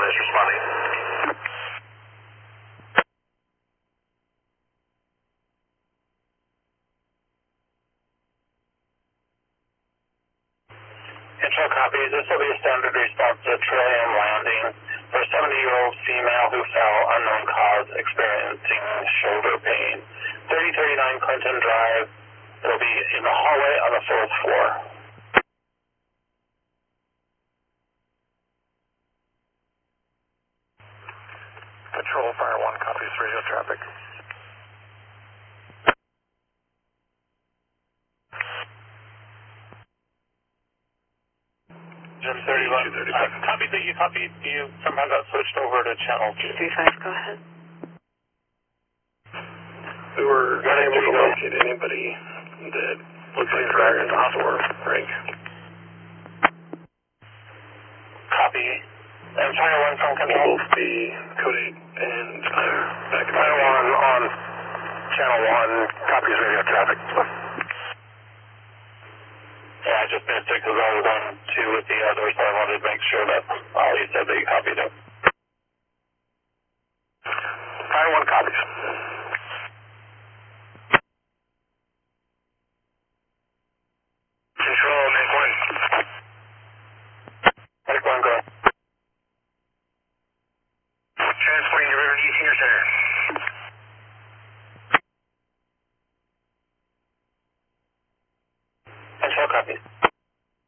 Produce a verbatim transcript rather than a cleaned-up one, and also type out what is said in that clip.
is responding. Control copy. This will be a standard response to Trillium landing for a seventy-year-old female who fell unknown cause experiencing shoulder pain. thirty thirty-nine Clinton Drive. It'll be in the hallway on the fourth floor. Control, Fire one copies radio traffic. Jim thirty-one, uh, copy that you copied, you somehow got switched over to channel two. three five, go ahead. We were unable to locate anybody that looks like they're in the store break. Copy. And Fire one from control. Both the code eight and I'm back in Fire one on channel one, copies radio traffic. Yeah, I just missed it because I was on two with the other, so I wanted to make sure that all you said that you copied it. Fire one copies.